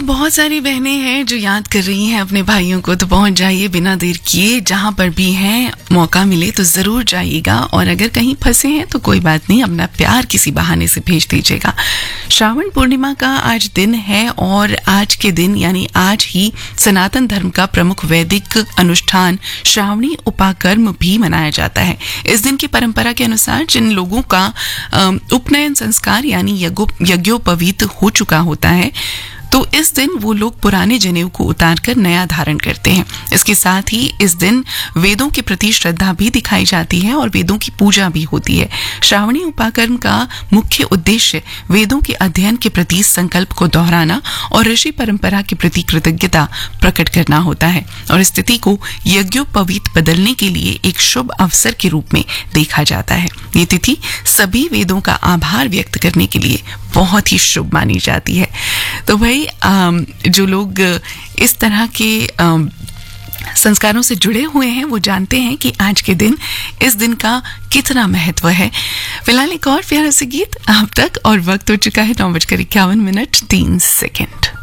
बहुत सारी बहनें हैं जो याद कर रही हैं अपने भाइयों को, तो पहुंच जाइए बिना देर किए। जहां पर भी हैं, मौका मिले तो जरूर जाइएगा। और अगर कहीं फंसे हैं तो कोई बात नहीं, अपना प्यार किसी बहाने से भेज दीजिएगा। श्रावण पूर्णिमा का आज दिन है और आज के दिन यानी आज ही सनातन धर्म का प्रमुख वैदिक अनुष्ठान श्रावणी उपाकर्म भी मनाया जाता है। इस दिन की परंपरा के अनुसार जिन लोगों का उपनयन संस्कार यानी यज्ञोपवीत हो चुका होता है, तो इस दिन वो लोग पुराने जनेऊ को उतारकर नया धारण करते हैं। इसके साथ ही इस दिन वेदों के प्रति श्रद्धा भी दिखाई जाती है और वेदों की पूजा भी होती है। श्रावणी उपाकर्म का मुख्य उद्देश्य वेदों के अध्ययन के प्रति संकल्प को दोहराना और ऋषि परंपरा के प्रति कृतज्ञता प्रकट करना होता है और स्थिति को यज्ञोपवीत बदलने के लिए एक शुभ अवसर के रूप में देखा जाता है। ये तिथि सभी वेदों का आभार व्यक्त करने के लिए बहुत ही शुभ मानी जाती है। तो भाई जो लोग इस तरह के संस्कारों से जुड़े हुए हैं वो जानते हैं कि आज के दिन, इस दिन का कितना महत्व है। फिलहाल एक और प्यारा सा गीत आप तक, और वक्त हो चुका है 9:51 3 सेकंड।